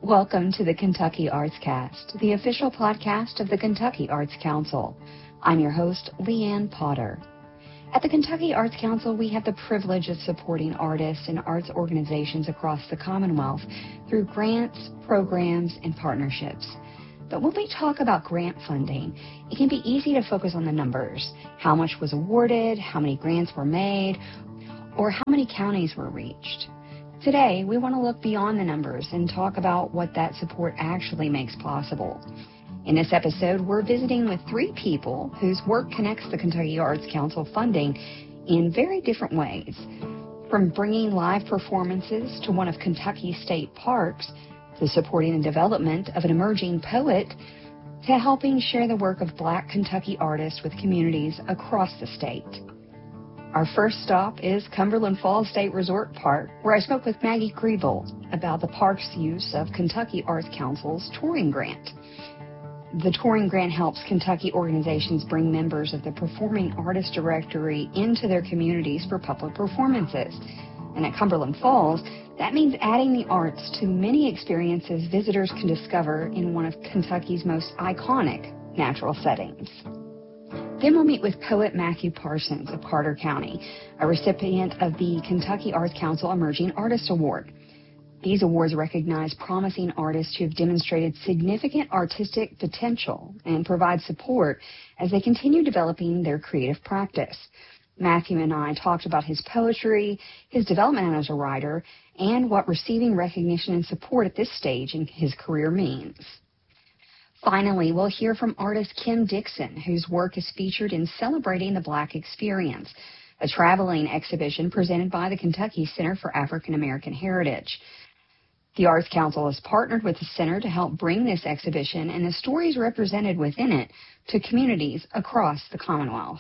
Welcome to the Kentucky Arts Cast, the official podcast of the Kentucky Arts Council. I'm your host, Leanne Potter. At the Kentucky Arts Council, we have the privilege of supporting artists and arts organizations across the Commonwealth through grants, programs, and partnerships. But when we talk about grant funding, it can be easy to focus on the numbers. How much was awarded, how many grants were made, or how many counties were reached. Today, we want to look beyond the numbers and talk about what that support actually makes possible. In this episode, we're visiting with three people whose work connects the Kentucky Arts Council funding in very different ways. From bringing live performances to one of Kentucky's state parks, to supporting the development of an emerging poet, to helping share the work of Black Kentucky artists with communities across the state. Our first stop is Cumberland Falls State Resort Park, where I spoke with Maggie Kriebel about the park's use of Kentucky Arts Council's touring grant. The touring grant helps Kentucky organizations bring members of the Performing Artist Directory into their communities for public performances. And at Cumberland Falls, that means adding the arts to many experiences visitors can discover in one of Kentucky's most iconic natural settings. Then we'll meet with poet Matthew Parsons of Carter County, a recipient of the Kentucky Arts Council Emerging Artist Award. These awards recognize promising artists who have demonstrated significant artistic potential and provide support as they continue developing their creative practice. Matthew and I talked about his poetry, his development as a writer, and what receiving recognition and support at this stage in his career means. Finally, we'll hear from artist Kim Dixon, whose work is featured in Celebrating the Black Experience, a traveling exhibition presented by the Kentucky Center for African American Heritage. The Arts Council has partnered with the center to help bring this exhibition and the stories represented within it to communities across the Commonwealth.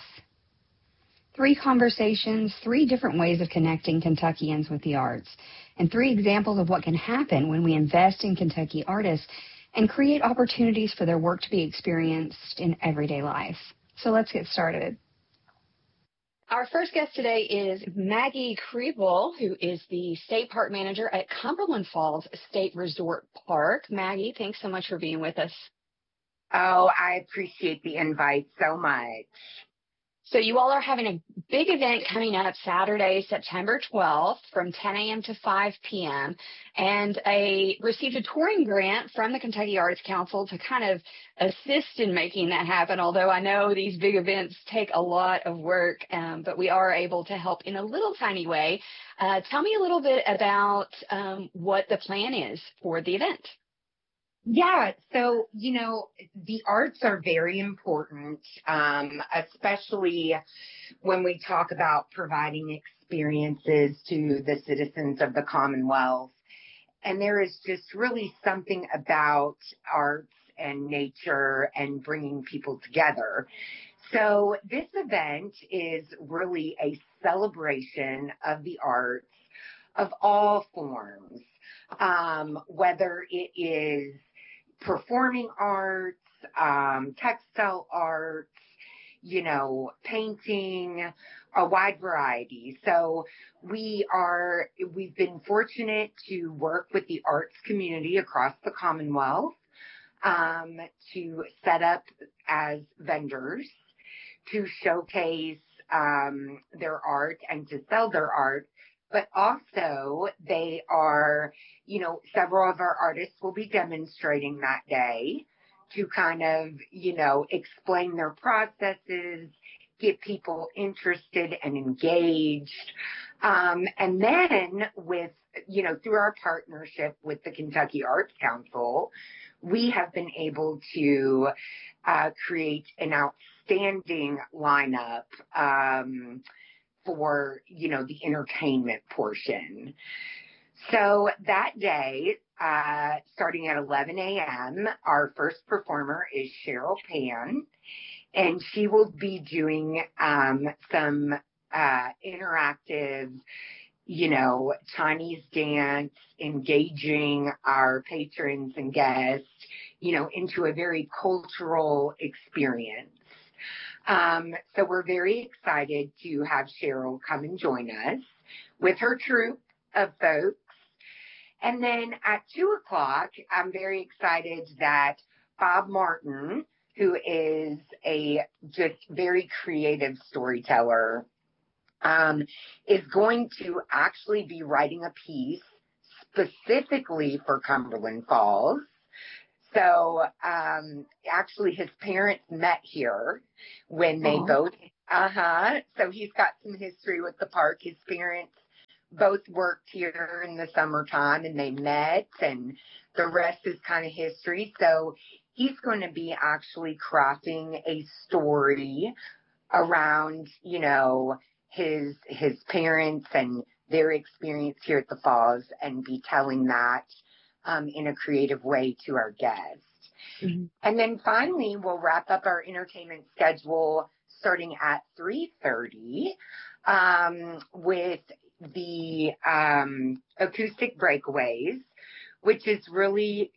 Three conversations, three different ways of connecting Kentuckians with the arts, and three examples of what can happen when we invest in Kentucky artists and create opportunities for their work to be experienced in everyday life. So let's get started. Our first guest today is Maggie Kriebel, who is the State Park Manager at Cumberland Falls State Resort Park. Maggie, thanks so much for being with us. Oh, I appreciate the invite so much. So you all are having a big event coming up Saturday, September 12th from 10 a.m. to 5 p.m. and received a touring grant from the Kentucky Arts Council to kind of assist in making that happen, although I know these big events take a lot of work, but we are able to help in a little tiny way. Tell me a little bit about what the plan is for the event. Yeah, so, the arts are very important, especially when we talk about providing experiences to the citizens of the Commonwealth. And there is just really something about arts and nature and bringing people together. So this event is really a celebration of the arts of all forms, whether it is performing arts, textile arts, painting, a wide variety. So we've been fortunate to work with the arts community across the Commonwealth to set up as vendors to showcase their art and to sell their art. But also they are, several of our artists will be demonstrating that day to kind of, explain their processes, get people interested and engaged. And then through our partnership with the Kentucky Arts Council, we have been able to create an outstanding lineup for, the entertainment portion. So that day, starting at 11 a.m., our first performer is Cheryl Pan, and she will be doing some interactive, Chinese dance, engaging our patrons and guests, into a very cultural experience. So we're very excited to have Cheryl come and join us with her troupe of folks. And then at 2:00, I'm very excited that Bob Martin, who is a just very creative storyteller, is going to actually be writing a piece specifically for Cumberland Falls. So actually his parents met here when they both, so he's got some history with the park. His parents both worked here in the summertime and they met, and the rest is kind of history. So he's going to be actually crafting a story around, his parents and their experience here at the falls, and be telling that in a creative way to our guests. Mm-hmm. And then finally, we'll wrap up our entertainment schedule starting at 3:30 with the acoustic breakaways, which is really,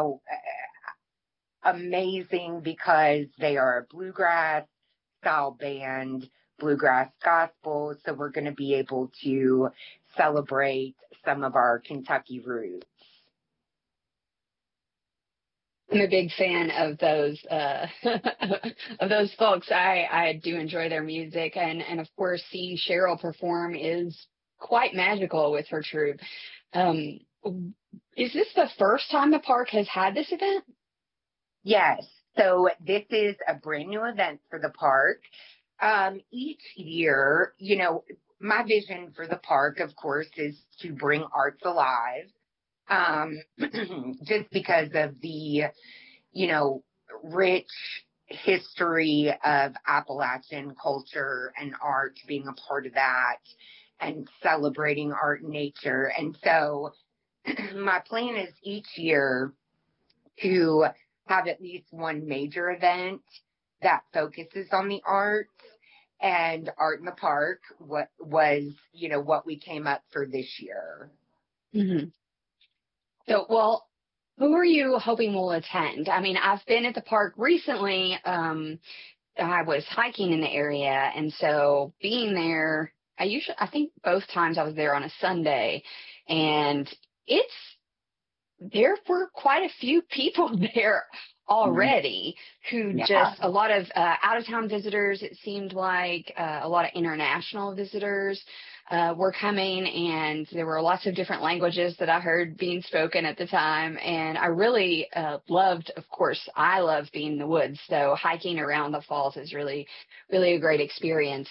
amazing because they are a bluegrass style band, bluegrass gospel. So we're going to be able to celebrate some of our Kentucky roots. I'm a big fan of those of those folks. I do enjoy their music, and of course seeing Cheryl perform is quite magical with her troupe. Is this the first time the park has had this event? Yes. So this is a brand new event for the park. Each year, my vision for the park, of course, is to bring arts alive. Just because of the, rich history of Appalachian culture and art, being a part of that and celebrating art and nature. And so my plan is each year to have at least one major event that focuses on the arts, and Art in the Park what we came up for this year. Mm-hmm. So, well, who are you hoping will attend? I mean, I've been at the park recently. I was hiking in the area, and so being there, I think both times I was there on a Sunday, and there were quite a few people there already who just a lot of out-of-town visitors. It seemed like a lot of international visitors were coming, and there were lots of different languages that I heard being spoken at the time. And I really loved, of course, I love being in the woods. So hiking around the falls is really, really a great experience.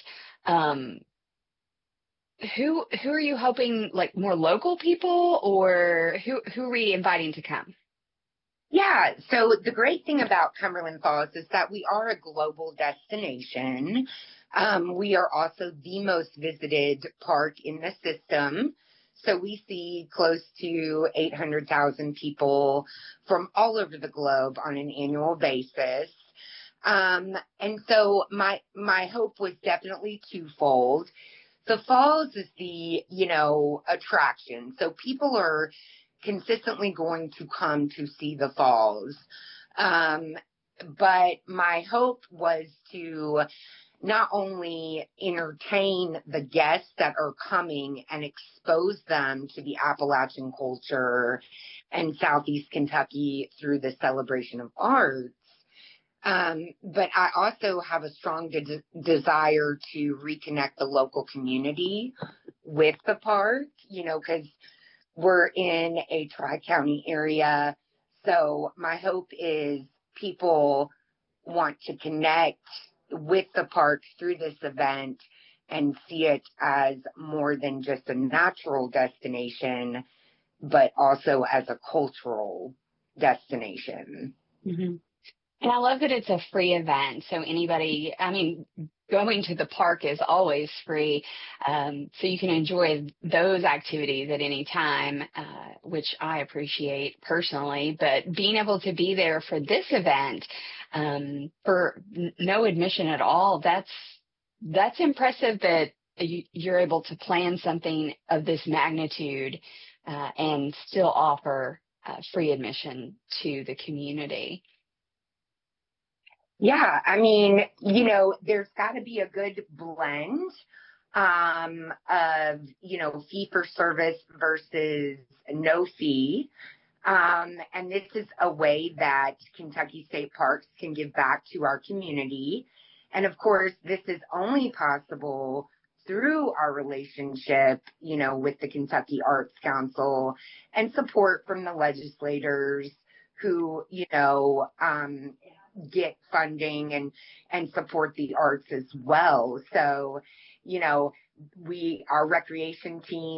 Who are you hoping, like more local people, or who are we inviting to come? Yeah, so the great thing about Cumberland Falls is that we are a global destination. We are also the most visited park in the system. So we see close to 800,000 people from all over the globe on an annual basis. And so my hope was definitely twofold. The falls is the, attraction. So people are consistently going to come to see the falls. But my hope was to not only entertain the guests that are coming and expose them to the Appalachian culture and Southeast Kentucky through the celebration of arts, but I also have a strong desire to reconnect the local community with the park, because we're in a Tri-County area. So my hope is people want to connect with the park through this event and see it as more than just a natural destination, but also as a cultural destination. Mm-hmm. And I love that it's a free event. So anybody, going to the park is always free. So you can enjoy those activities at any time, which I appreciate personally. But being able to be there for this event for no admission at all, that's impressive that you're able to plan something of this magnitude and still offer free admission to the community. Yeah, there's got to be a good blend of, fee for service versus no fee. And this is a way that Kentucky State Parks can give back to our community. And of course, this is only possible through our relationship, with the Kentucky Arts Council and support from the legislators who, get funding and support the arts as well. So, our recreation team